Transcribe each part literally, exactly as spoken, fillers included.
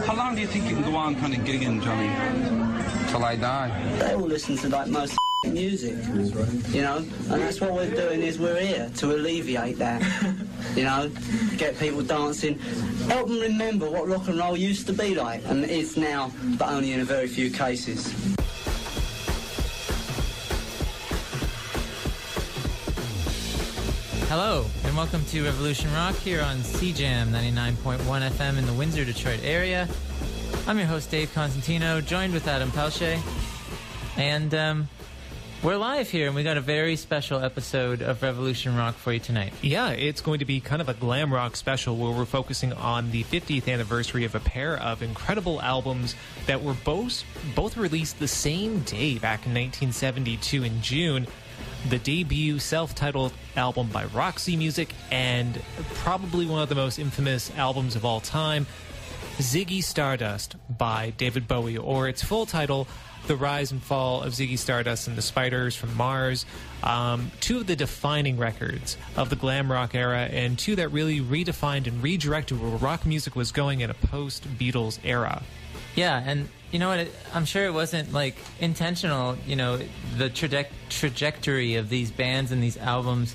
How long do you think you can go on kind of gigging, Johnny? Till I die. They all listen to like most music, you know, and that's what we're doing. Is we're here to alleviate that, you know, get people dancing, help them remember what rock and roll used to be like, and it's now, but only in a very few cases. Hello, and welcome to Revolution Rock here on C Jam ninety-nine point one F M in the Windsor, Detroit area. I'm your host, Dave Constantino, joined with Adam Pelche. And um, we're live here, and we got a very special episode of Revolution Rock for you tonight. Yeah, it's going to be kind of a glam rock special where we're focusing on the fiftieth anniversary of a pair of incredible albums that were both, both released the same day back in nineteen seventy-two in June. The debut self-titled album by Roxy Music, and probably one of the most infamous albums of all time, Ziggy Stardust by David Bowie, or its full title, The Rise and Fall of Ziggy Stardust and the Spiders from Mars. Um, two of the defining records of the glam rock era, and two that really redefined and redirected where rock music was going in a post-Beatles era. Yeah, and you know what? I'm sure it wasn't, like, intentional, you know, the traje- trajectory of these bands and these albums.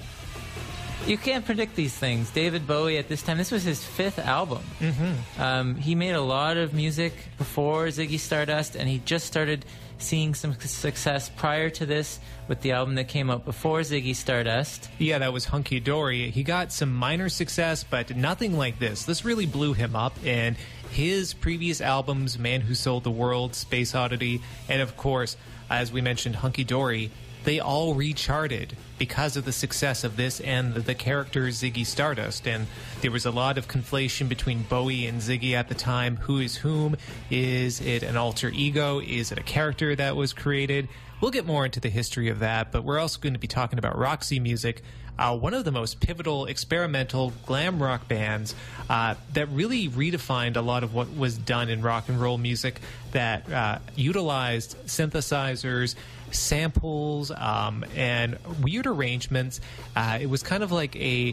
You can't predict these things. David Bowie, at this time, this was his fifth album. Mm-hmm. Um, he made a lot of music before Ziggy Stardust, and he just started seeing some success prior to this with the album that came out before Ziggy Stardust. Yeah, that was Hunky Dory. He got some minor success, but nothing like this. This really blew him up, and his previous albums, Man Who Sold the World, Space Oddity, and of course, as we mentioned, Hunky Dory, they all recharted because of the success of this and the character Ziggy Stardust. And there was a lot of conflation between Bowie and Ziggy at the time. Who is whom? Is it an alter ego? Is it a character that was created? We'll get more into the history of that, but we're also going to be talking about Roxy Music, uh, one of the most pivotal experimental glam rock bands uh, that really redefined a lot of what was done in rock and roll music, that uh, utilized synthesizers, samples, um, and weird arrangements. Uh, it was kind of like a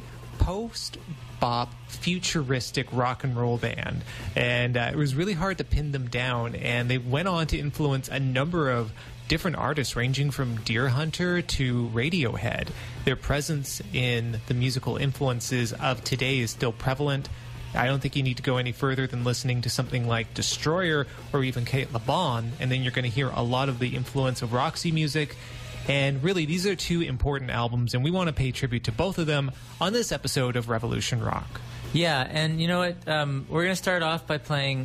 post-bop, futuristic rock and roll band, and uh, it was really hard to pin them down, and they went on to influence a number of different artists ranging from Deer Hunter to Radiohead. Their presence in the musical influences of today is still prevalent. I don't think you need to go any further than listening to something like Destroyer or even Kate LeBon, and then you're going to hear a lot of the influence of Roxy Music. And really, these are two important albums, and we want to pay tribute to both of them on this episode of Revolution Rock. Yeah, and you know what? Um, we're going to start off by playing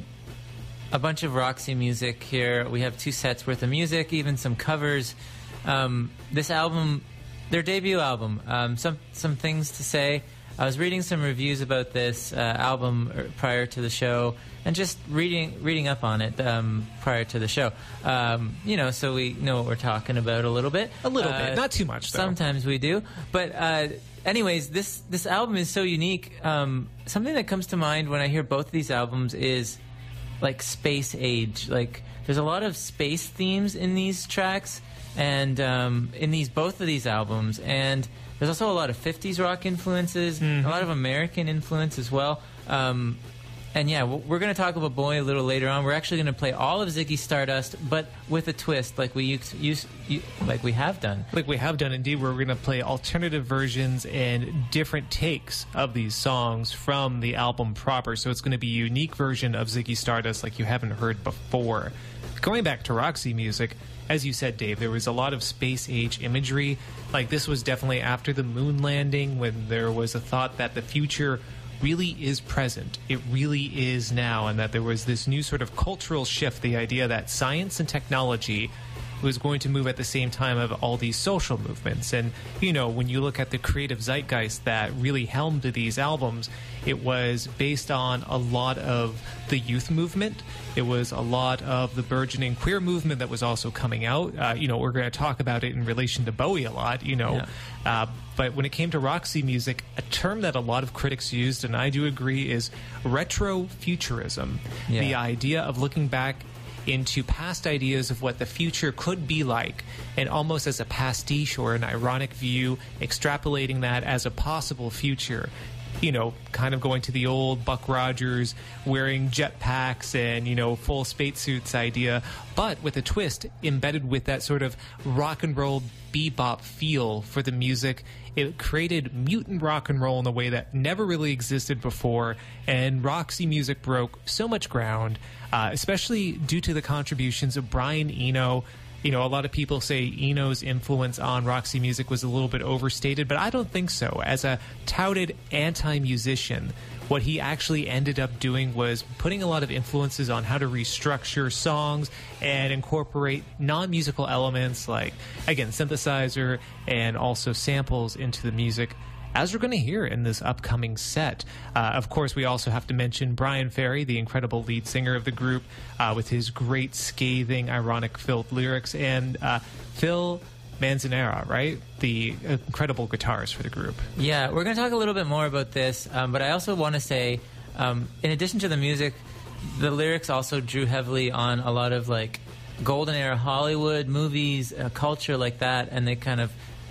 a bunch of Roxy music here. We have two sets worth of music, even some covers. Um, this album, their debut album, um, some some things to say. I was reading some reviews about this uh, album prior to the show, and just reading reading up on it um, prior to the show. Um, you know, so we know what we're talking about a little bit. A little uh, bit, not too much, though. Sometimes we do. But uh, anyways, this, this album is so unique. Um, something that comes to mind when I hear both of these albums is like space age. Like, there's a lot of space themes in these tracks, and um, in these both of these albums, and there's also a lot of fifties rock influences, mm-hmm. a lot of American influence as well. Um, and yeah, we're going to talk about Bowie a little later on. We're actually going to play all of Ziggy Stardust, but with a twist, like we used, used, like we have done. Like we have done, indeed. We're going to play alternative versions and different takes of these songs from the album proper. So it's going to be a unique version of Ziggy Stardust like you haven't heard before. Going back to Roxy Music, as you said, Dave, there was a lot of space-age imagery. Like, this was definitely after the moon landing, when there was a thought that the future really is present. It really is now, and that there was this new sort of cultural shift, the idea that science and technology was going to move at the same time of all these social movements. And, you know, when you look at the creative zeitgeist that really helmed these albums, it was based on a lot of the youth movement. It was a lot of the burgeoning queer movement that was also coming out. Uh, you know, we're going to talk about it in relation to Bowie a lot, you know. Yeah. Uh, but when it came to Roxy Music, a term that a lot of critics used, and I do agree, is retrofuturism. Yeah. The idea of looking back into past ideas of what the future could be like, and almost as a pastiche or an ironic view, extrapolating that as a possible future. you know, kind of going to the old Buck Rogers wearing jetpacks and, you know, full spacesuits idea, but with a twist embedded with that sort of rock and roll bebop feel for the music. It created mutant rock and roll in a way that never really existed before, and Roxy Music broke so much ground, uh, especially due to the contributions of Brian Eno. You know, a lot of people say Eno's influence on Roxy Music was a little bit overstated, but I don't think so. As a touted anti-musician, what he actually ended up doing was putting a lot of influences on how to restructure songs and incorporate non-musical elements like, again, synthesizer and also samples into the music, as we're going to hear in this upcoming set. Uh, of course, we also have to mention Brian Ferry, the incredible lead singer of the group, uh, with his great scathing, ironic-filled lyrics, and uh, Phil Manzanera, right? The incredible guitarist for the group. Yeah, we're going to talk a little bit more about this, um, but I also want to say, um, in addition to the music, the lyrics also drew heavily on a lot of, like, golden era Hollywood movies, uh, culture like that, and they kind of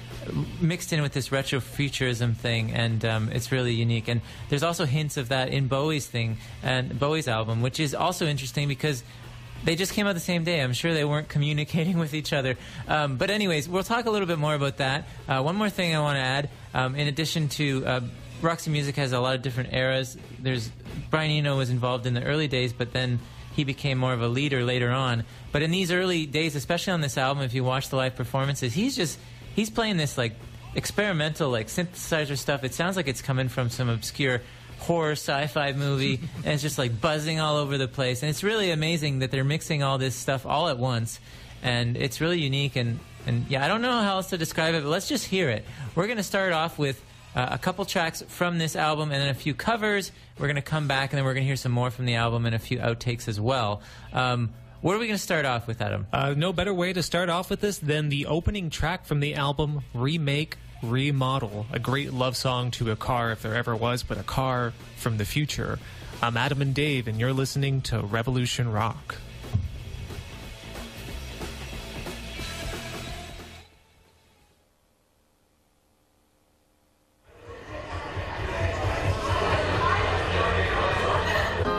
mixed in with this retro futurism thing, and um, it's really unique. And there's also hints of that in Bowie's thing and Bowie's album, which is also interesting because they just came out the same day. I'm sure they weren't communicating with each other. Um, but anyways, we'll talk a little bit more about that. Uh, one more thing I want to add, um, in addition to uh, Roxy Music has a lot of different eras. There's Brian Eno was involved in the early days, but then he became more of a leader later on. But in these early days, especially on this album, if you watch the live performances, he's just he's playing this like experimental like synthesizer stuff. It sounds like it's coming from some obscure horror sci-fi movie, and it's just like buzzing all over the place. And it's really amazing that they're mixing all this stuff all at once, and it's really unique. And, and yeah, I don't know how else to describe it, but let's just hear it. We're going to start off with uh, a couple tracks from this album and then a few covers. We're going to come back, and then we're going to hear some more from the album and a few outtakes as well. Um, What are we going to start off with, Adam? Uh, no better way to start off with this than the opening track from the album, Remake, Remodel. A great love song to a car, if there ever was, but a car from the future. I'm Adam and Dave, and you're listening to Revolution Rock.